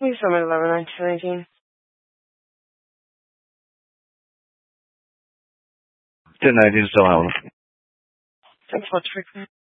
Please summon 11-1919. 1019 still out. Thanks much for